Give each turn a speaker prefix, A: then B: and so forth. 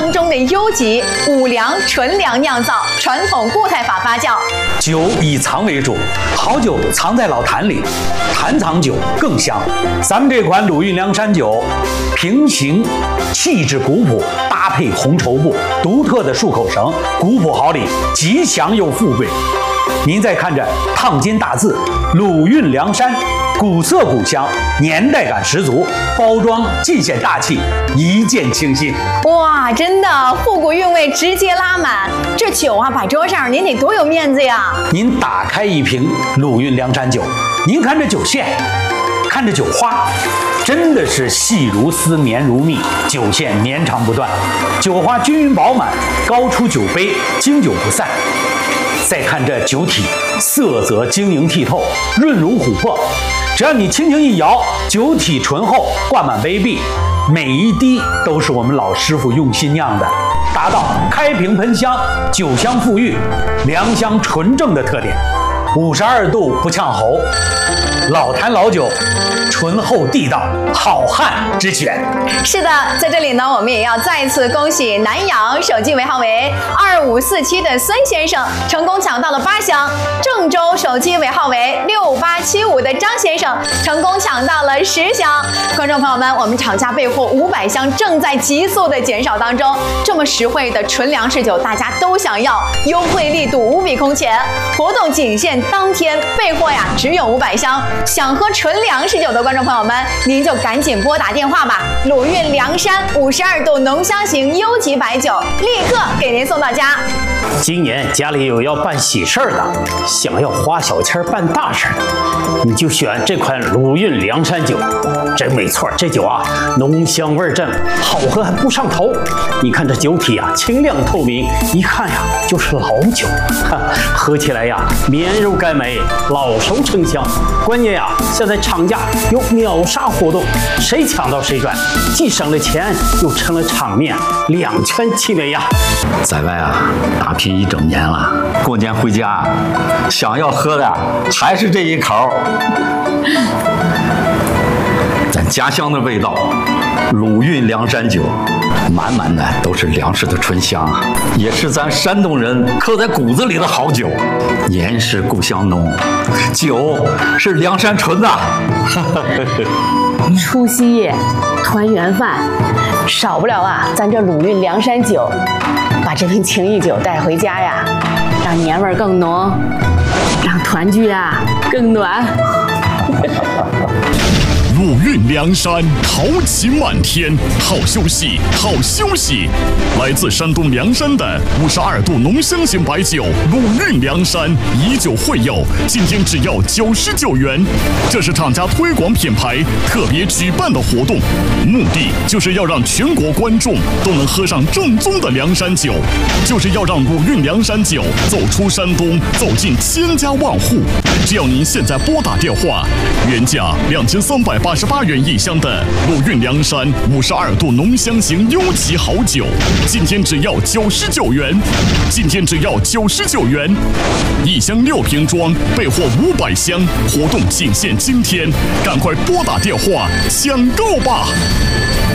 A: 当中的优级五粮纯粮酿造，传统固态法发酵。
B: 酒以藏为主，好酒藏在老坛里，坛藏酒更香。咱们这款鲁韵梁山酒，平形气质古朴，搭配红绸布，独特的漱口绳，古朴好礼，吉祥又富贵。您再看着烫金大字“鲁韵梁山”，古色古香，年代感十足，包装尽显大气，一见倾心。
A: 哇，真的复古韵味直接拉满，这酒啊摆桌上，您得多有面子呀！
B: 您打开一瓶鲁韵梁山酒，您看这酒线，看这酒花，真的是细如丝，绵如蜜，酒线绵长不断，酒花均匀饱满，高出酒杯，经久不散。再看这酒体，色泽晶莹剔透，润如琥珀。只要你轻轻一摇，酒体醇厚，挂满杯壁，每一滴都是我们老师傅用心酿的，达到开瓶喷香、酒香馥郁、良香纯正的特点。52度不呛喉，老坛老酒，醇厚地道，好汉之选。
A: 是的，在这里呢，我们也要再次恭喜南阳手机尾号为2547的孙先生成功抢到了8箱，郑州手机尾号为6875的张先生成功抢到了10箱。观众朋友们，我们厂家备货500箱正在急速的减少当中，这么实惠的纯粮食酒大家都想要，优惠力度无比空前，活动仅限当天，备货呀只有500箱。想喝纯粮食酒的观众朋友们，您就赶紧拨打电话吧。鲁韵梁山52度浓香型优级白酒，立刻给您送到家。
C: 今年家里有要办喜事儿的，想要花小钱办大事儿，你就选这款鲁韵梁山酒，真没错。这酒啊，浓香味正，好喝还不上头。你看这酒体啊，清亮透明，一看呀就是老酒，喝起来呀绵柔甘美，老熟成香。关键呀，现在厂家有秒杀活动，谁抢到谁赚，既省了钱，又成了场面，两全其美呀。
D: 在外啊打拼一整年了，过年回家，想要喝的还是这一口，咱家乡的味道，鲁韵梁山酒，满满的都是粮食的醇香啊，也是咱山东人刻在骨子里的好酒。年是故乡浓，酒是梁山醇呐。
E: 除夕夜团圆饭，少不了啊咱这鲁韵梁山酒。把这瓶情谊酒带回家呀，让年味更浓，让团聚啊更暖。
F: 鲁韵梁山，豪情满天，好休息，好休息！来自山东凉山的52度浓香型白酒鲁韵梁山，以酒会友，今天只要99元。这是厂家推广品牌特别举办的活动，目的就是要让全国观众都能喝上正宗的凉山酒，就是要让鲁韵梁山酒走出山东，走进千家万户。只要您现在拨打电话，原价2388元一箱的鲁韵梁山52度浓香型优级好酒，今天只要99元，今天只要99元，一箱6瓶装，备货500箱，活动仅限今天，赶快拨打电话抢购吧！